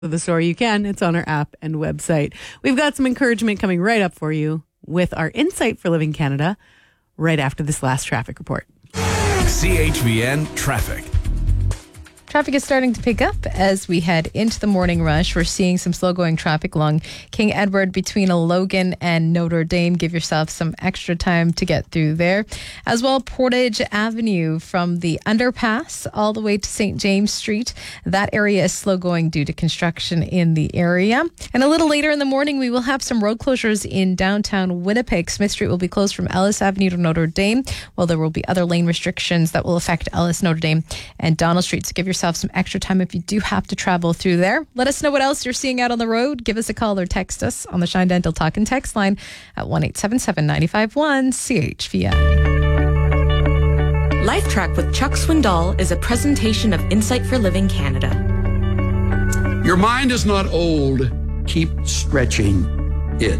the store, you can. It's on our app and website. We've got some encouragement coming right up for you with our Insight for Living Canada right after this last traffic report. CHVN Traffic. Traffic is starting to pick up as we head into the morning rush. We're seeing some slow-going traffic along King Edward between Logan and Notre Dame. Give yourself some extra time to get through there. As well, Portage Avenue from the underpass all the way to St. James Street. That area is slow-going due to construction in the area. And a little later in the morning, we will have some road closures in downtown Winnipeg. Smith Street will be closed from Ellis Avenue to Notre Dame, while there will be other lane restrictions that will affect Ellis, Notre Dame, and Donald Street. So give yourself some extra time if you do have to travel through there. Let us know what else you're seeing out on the road. Give us a call or text us on the Shine Dental Talk and Text line at 1-877-951-CHVN. Life Track with Chuck Swindoll is a presentation of Insight for Living Canada. Your mind is not old. Keep stretching it.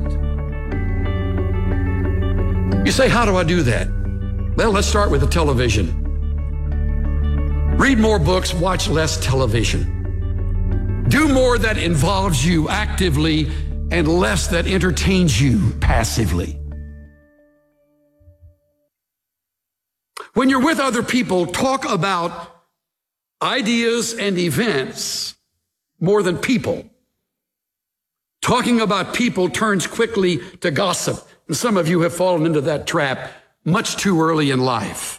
You say, how do I do that? Well, let's start with the television. Read more books, watch less television. Do more that involves you actively and less that entertains you passively. When you're with other people, talk about ideas and events more than people. Talking about people turns quickly to gossip, and some of you have fallen into that trap much too early in life.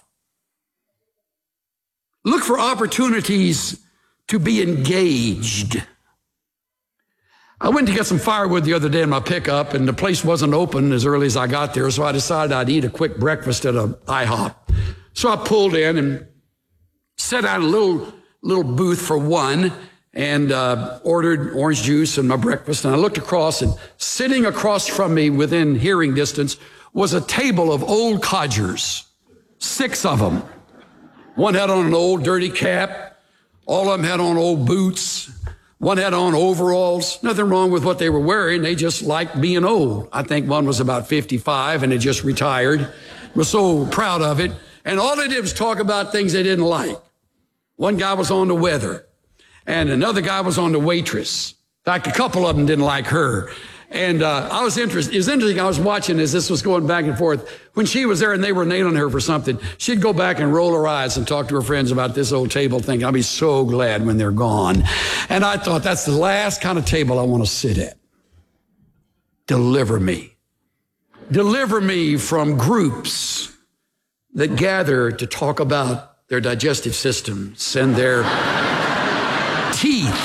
Look for opportunities to be engaged. I went to get some firewood the other day in my pickup, and the place wasn't open as early as I got there, so I decided I'd eat a quick breakfast at an IHOP. So I pulled in and sat down in a little booth for one and ordered orange juice and my breakfast. And I looked across, and sitting across from me within hearing distance was a table of old codgers, 6 of them. One had on an old dirty cap. All of them had on old boots. One had on overalls. Nothing wrong with what they were wearing. They just liked being old. I think one was about 55 and had just retired. Was so proud of it. And all they did was talk about things they didn't like. One guy was on the weather, and another guy was on the waitress. In fact, a couple of them didn't like her. And I was interested. It was interesting. I was watching as this was going back and forth. When she was there and they were nailing her for something, she'd go back and roll her eyes and talk to her friends about this old table, thinking, I'll be so glad when they're gone. And I thought, that's the last kind of table I want to sit at. Deliver me. Deliver me from groups that gather to talk about their digestive systems and their teeth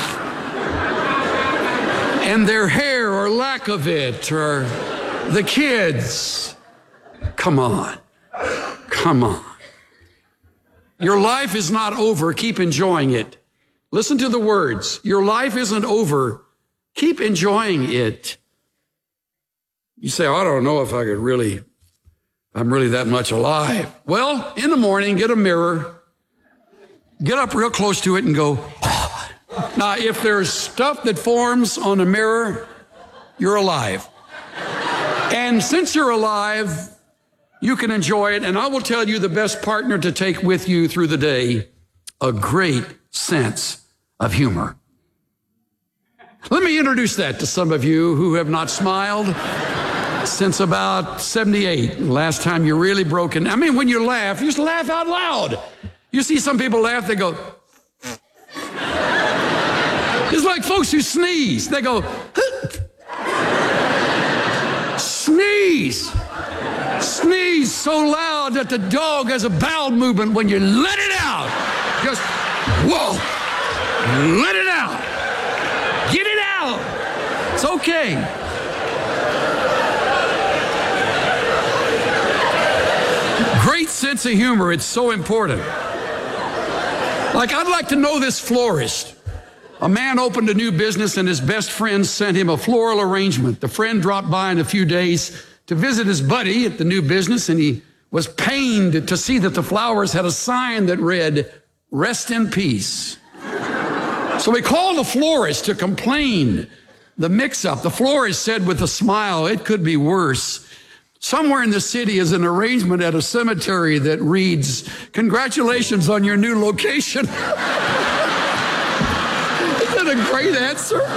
and their hair or lack of it, or the kids. Come on. Come on. Your life is not over. Keep enjoying it. Listen to the words. Your life isn't over. Keep enjoying it. You say, I don't know if I'm really that much alive. Well, in the morning, get a mirror, get up real close to it and go, Now, if there's stuff that forms on a mirror, you're alive. And since you're alive, you can enjoy it. And I will tell you the best partner to take with you through the day, a great sense of humor. Let me introduce that to some of you who have not smiled since about 78. Last time you really broke in. I mean, when you laugh, you just laugh out loud. You see some people laugh, they go. It's like folks who sneeze. They go, sneeze. Sneeze so loud that the dog has a bowel movement when you let it out. Just, whoa, let it out. Get it out. It's okay. Great sense of humor. It's so important. Like, I'd like to know this florist. A man opened a new business and his best friend sent him a floral arrangement. The friend dropped by in a few days to visit his buddy at the new business, and he was pained to see that the flowers had a sign that read, "Rest in peace." So he called the florist to complain the mix-up. The florist said with a smile, "It could be worse. Somewhere in the city is an arrangement at a cemetery that reads, 'Congratulations on your new location.'" Isn't that a great answer.